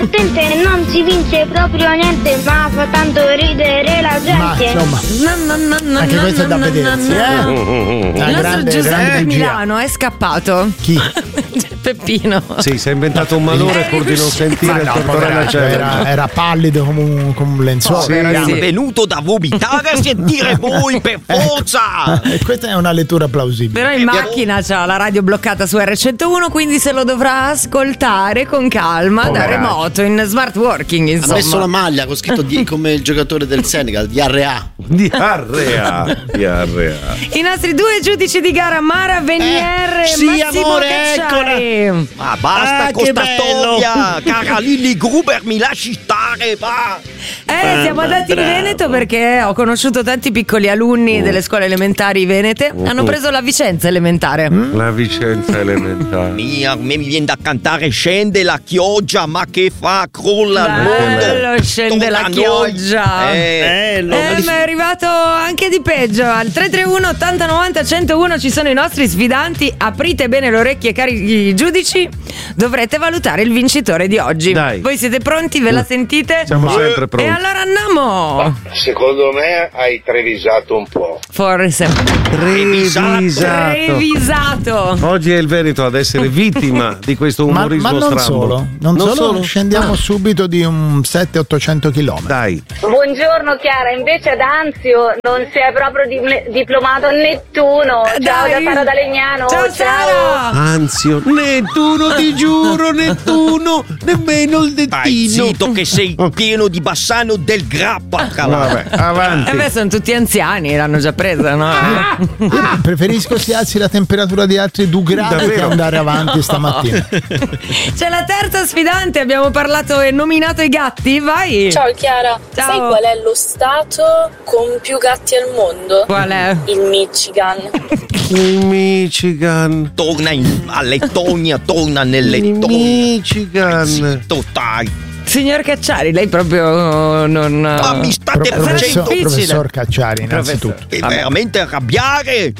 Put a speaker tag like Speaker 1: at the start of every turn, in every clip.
Speaker 1: divertente, non si vince proprio niente, ma fa tanto ridere la gente.
Speaker 2: Ma insomma, anche questo è da vedersi,
Speaker 3: Il nostro Giuseppe Milano è scappato.
Speaker 2: Chi?
Speaker 3: Peppino.
Speaker 4: Sì, si è inventato un malore pur di non sentire il Tortorella Challenge.
Speaker 2: Era pallido come un lenzuolo.
Speaker 4: Sì,
Speaker 5: È venuto da vomitare a sentire voi per forza.
Speaker 2: E questa è una lettura plausibile.
Speaker 3: Però in macchina c'ha la radio bloccata su R101, quindi se lo dovrà ascoltare con calma da remoto in smart working, insomma.
Speaker 6: Ha messo la maglia con scritto come il giocatore del Senegal, Diarrea.
Speaker 4: Diarrea.
Speaker 3: I nostri due giudici di gara, Mara Venier e
Speaker 6: sì,
Speaker 3: Massimo
Speaker 6: amore,
Speaker 3: Cacciari.
Speaker 5: Ma basta con sta storia, cara Lilli Gruber, mi lasci stare, va.
Speaker 3: Siamo andati in Veneto perché ho conosciuto tanti piccoli alunni delle scuole elementari venete. Hanno preso la Vicenza elementare.
Speaker 4: La Vicenza elementare.
Speaker 5: A me mi viene da cantare Scende la chioggia, ma che fa? Crolla il mondo.
Speaker 3: Bello, scende la
Speaker 5: Torna a noi.
Speaker 3: chioggia.
Speaker 5: Eh.
Speaker 6: Bello.
Speaker 3: Ma è arrivato anche di peggio. Al 331 80 90 101 ci sono i nostri sfidanti. Aprite bene le orecchie, cari giudici. Dovrete valutare il vincitore di oggi.
Speaker 4: Dai.
Speaker 3: Voi siete pronti? Ve la sentite?
Speaker 4: Siamo sempre pronti.
Speaker 3: E allora andiamo.
Speaker 7: Secondo me hai trevisato un po'.
Speaker 3: Forse. Revisato.
Speaker 4: Oggi è il Veneto ad essere vittima di questo
Speaker 2: Ma
Speaker 4: umorismo
Speaker 2: non
Speaker 4: strambo.
Speaker 2: solo, scendiamo subito di un 700-800 km.
Speaker 4: Dai.
Speaker 1: Buongiorno Chiara, invece ad Anzio non si è proprio diplomato a Nettuno. Ciao
Speaker 3: Dai.
Speaker 1: da Sara da Legnano.
Speaker 3: Ciao Sara.
Speaker 4: Anzio. Nettuno, ti giuro, Nettuno. Nemmeno il
Speaker 5: Stai
Speaker 4: dettino.
Speaker 5: zitto che sei pieno di Bassano del Grappa.
Speaker 4: Vabbè, avanti.
Speaker 3: Sono tutti anziani, l'hanno già presa, no?
Speaker 2: Io preferisco si alzi la temperatura di altri 2 gradi
Speaker 4: Davvero?
Speaker 2: che andare avanti stamattina.
Speaker 3: C'è la terza sfidante, abbiamo parlato e nominato i gatti, vai!
Speaker 8: Ciao Chiara,
Speaker 3: Ciao.
Speaker 8: sai qual è lo stato con più gatti al mondo?
Speaker 3: Qual è?
Speaker 8: Il Michigan.
Speaker 4: Il Michigan.
Speaker 5: Torna a Lettonia, torna nel Lettonia.
Speaker 4: Michigan.
Speaker 5: Zitto, dai.
Speaker 3: Signor Cacciari, lei proprio non...
Speaker 5: Ma mi state facendo
Speaker 2: Professor Cacciari, innanzitutto.
Speaker 5: veramente arrabbiare.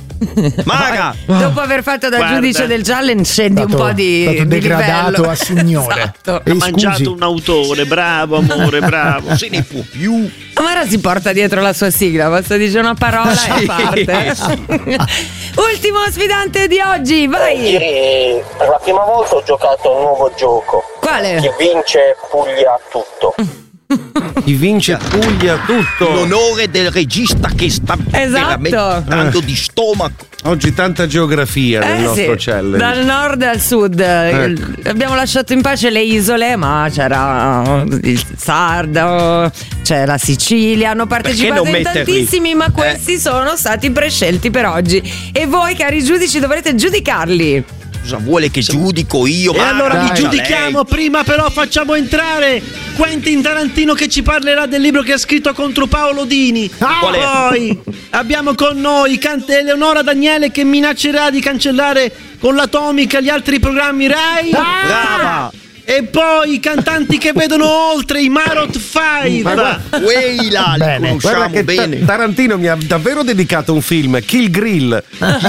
Speaker 5: Mara,
Speaker 3: Dopo aver fatto da giudice del challenge scendi un po' di
Speaker 2: stato degradato
Speaker 3: livello.
Speaker 2: a signore.
Speaker 3: Esatto.
Speaker 2: E
Speaker 6: Ha mangiato un autore, bravo amore, bravo.
Speaker 5: non se ne può più.
Speaker 3: Mara si porta dietro la sua sigla, basta dire una parola e parte. Ultimo sfidante di oggi, vai!
Speaker 9: Ieri per la prima volta ho giocato a un nuovo gioco.
Speaker 3: Quale?
Speaker 9: Chi vince puglia tutto.
Speaker 4: Chi vince puglia tutto.
Speaker 5: L'onore del regista che sta veramente dando di stomaco.
Speaker 4: Oggi tanta geografia nel nostro challenge.
Speaker 3: Dal nord al sud. Abbiamo lasciato in pace le isole, ma c'era il Sardo, c'è la Sicilia, hanno partecipato in tantissimi, ma questi sono stati prescelti per oggi. E voi, cari giudici, dovrete giudicarli.
Speaker 5: Cosa vuole che giudico io?
Speaker 6: E allora li
Speaker 5: Dai.
Speaker 6: giudichiamo, prima però facciamo entrare Quentin Tarantino che ci parlerà del libro che ha scritto contro Paolo Dini.
Speaker 5: Qual è?
Speaker 6: Poi abbiamo con noi Eleonora Daniele che minaccerà di cancellare con l'Atomica gli altri programmi Rai.
Speaker 5: Brava.
Speaker 6: E poi i cantanti che vedono oltre, i Marot 5.
Speaker 5: Quella, li
Speaker 2: Bene.
Speaker 5: conosciamo
Speaker 4: Guarda che
Speaker 5: bene.
Speaker 4: Tarantino mi ha davvero dedicato un film, Kill Grill.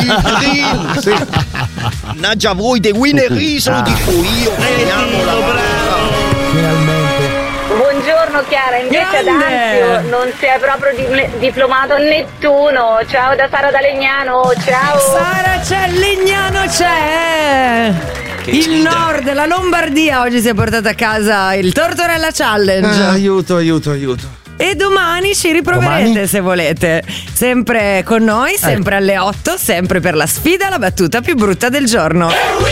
Speaker 5: Il Sì. Mannaggia voi, The Winner is, lo dico io. Finiamola.
Speaker 2: Finalmente.
Speaker 1: Buongiorno Chiara, invece ad
Speaker 3: Grande.
Speaker 1: Anzio non si è proprio diplomato a Nettuno. Ciao da Sara da Legnano. Ciao.
Speaker 3: Sara c'è, Legnano c'è. Il nord, la Lombardia oggi si è portata a casa il Tortorella Challenge.
Speaker 4: Aiuto.
Speaker 3: E domani ci riproverete
Speaker 2: Domani?
Speaker 3: se volete. Sempre con noi, sempre alle 8, sempre per la sfida, la battuta più brutta del giorno.